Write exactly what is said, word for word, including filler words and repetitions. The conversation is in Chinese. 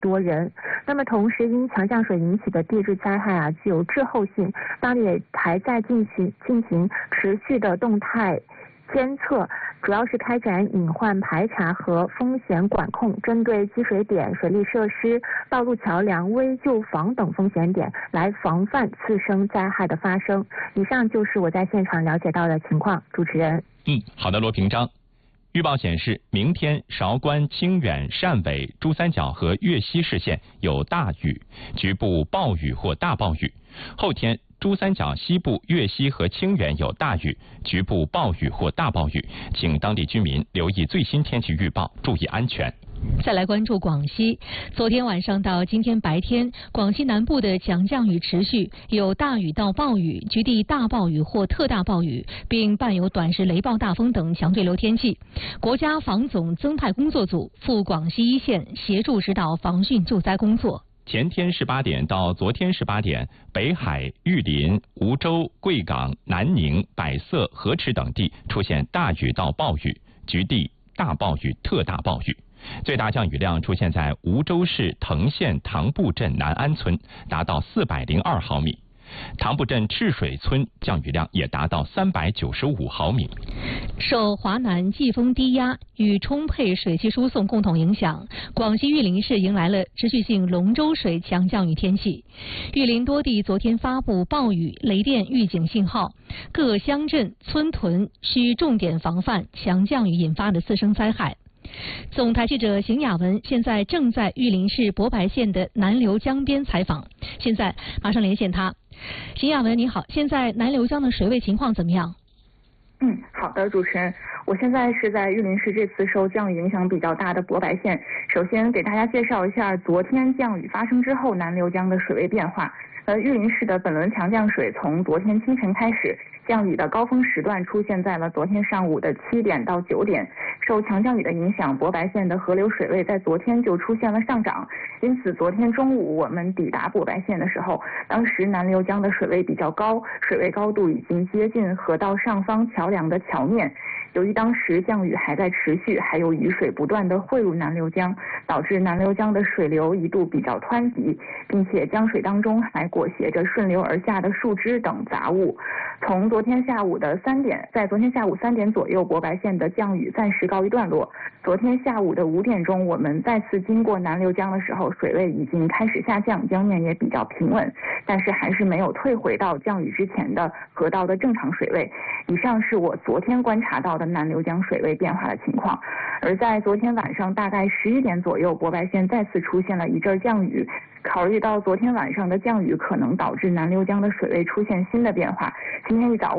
多人。那么同时，因强降水引起的地质灾害啊，具有滞后性，当地也还在进行进行持续的动态监测，主要是开展隐患排查和风险管控，针对积水点、水利设施、道路桥梁、危旧房等风险点来防范次生灾害的发生。以上就是我在现场了解到的情况。主持人， 嗯，好的，罗平章。预报显示，明天韶关、清远、汕尾、珠三角和粤西市县有大雨，局部暴雨或大暴雨。后天，珠三角西部、粤西和清远有大雨，局部暴雨或大暴雨，请当地居民留意最新天气预报，注意安全。 再来关注广西，昨天晚上到今天白天，广西南部的强降雨持续，有大雨到暴雨，局地大暴雨或特大暴雨，并伴有短时雷暴、大风等强对流天气。国家防总增派工作组赴广西一线协助指导防汛救灾工作。 前天十八点到昨天十八点，北海、玉林、梧州、贵港、南宁、百色、河池等地出现大雨到暴雨，局地大暴雨、特大暴雨。最大降雨量出现在梧州市藤县唐埠镇南安村，达到四百零二毫米。唐埠镇赤水村降雨量也达到三百九十五毫米。 受华南季风低压与充沛水汽输送共同影响，广西玉林市迎来了持续性龙舟水强降雨天气。玉林多地昨天发布暴雨、雷电预警信号，各乡镇村屯需重点防范强降雨引发的次生灾害。总台记者邢雅文现在正在玉林市博白县的南流江边采访，现在马上连线他。邢雅文，你好，现在南流江的水位情况怎么样？ 嗯，好的，主持人，我现在是在玉林市这次受降雨影响比较大的博白县。首先给大家介绍一下昨天降雨发生之后南流江的水位变化。呃，玉林市的本轮强降水从昨天清晨开始，降雨的高峰时段出现在了昨天上午的七点到九点。受强降雨的影响，博白县的河流水位在昨天就出现了上涨，因此昨天中午我们抵达博白县的时候，当时南流江的水位比较高，水位高度已经接近河道上方桥梁的桥面。由于当时降雨还在持续，还有雨水不断的汇入南流江，导致南流江的水流一度比较湍急，并且江水当中还裹挟着顺流而下的树枝等杂物。从昨天下午的三点，在昨天下午三点左右，博白县的降雨暂时告一段落。昨天下午的五点钟，我们再次经过南流江的时候，水位已经开始下降，江面也比较平稳，但是还是没有退回到降雨之前的河道的正常水位。以上是我昨天观察到的南流江水位变化的情况。而在昨天晚上大概十一点左右，博白县再次出现了一阵降雨。考虑到昨天晚上的降雨可能导致南流江的水位出现新的变化，今天一早